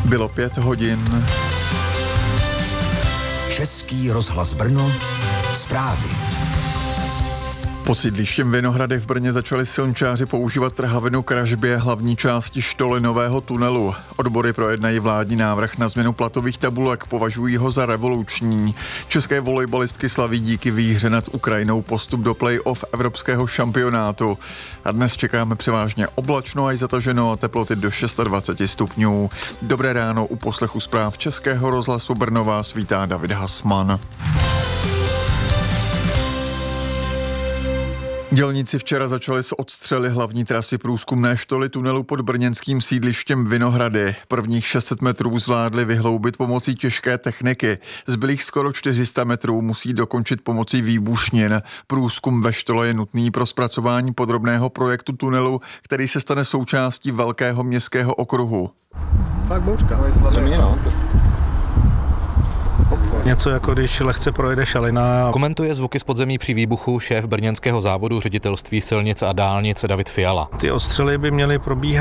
Bylo 5 hodin. Český rozhlas Brno, zprávy. Pod sídlištěm Vinohrady v Brně začali silničáři používat trhavinu k ražbě hlavní části štoly nového tunelu. Odbory projednají vládní návrh na změnu platových tabulek, považují ho za revoluční. České volejbalistky slaví díky výhře nad Ukrajinou postup do play-off evropského šampionátu. A dnes čekáme převážně oblačno až zataženo a teploty do 26 stupňů. Dobré ráno, u poslechu zpráv Českého rozhlasu Brno vás vítá David Hasman. Dělníci včera začali s odstřely hlavní trasy průzkumné štoly tunelu pod brněnským sídlištěm Vinohrady. Prvních 600 metrů zvládli vyhloubit pomocí těžké techniky. Zbylých skoro 400 metrů musí dokončit pomocí výbušnin. Průzkum ve štole je nutný pro zpracování podrobného projektu tunelu, který se stane součástí velkého městského okruhu. Fakt bouřka. Něco jako když lehce projede šalina. Komentuje zvuky z podzemí při výbuchu šéf brněnského závodu ředitelství silnic a dálnic David Fiala. Ty odstřely by měly probíhat